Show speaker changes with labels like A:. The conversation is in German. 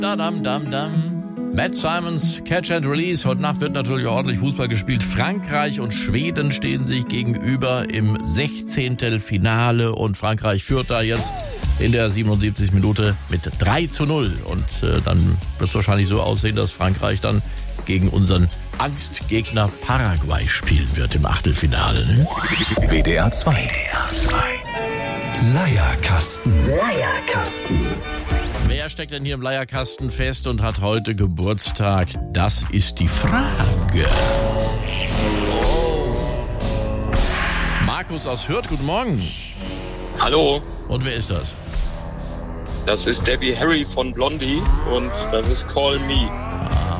A: Da dam dam dam. Matt Simons, Catch and Release. Heute Nacht wird natürlich ordentlich Fußball gespielt. Frankreich und Schweden stehen sich gegenüber im 16. Finale und Frankreich führt da jetzt in der 77. Minute mit 3:0. Und dann wird es wahrscheinlich so aussehen, dass Frankreich dann gegen unseren Angstgegner Paraguay spielen wird im Achtelfinale. Ne?
B: WDR 2. Leierkasten.
A: Wer steckt denn hier im Leierkasten fest und hat heute Geburtstag? Das ist die Frage. Oh. Markus aus Hürth, guten Morgen.
C: Hallo,
A: Und wer ist das?
C: das ist Debbie Harry von Blondie und das ist Call Me.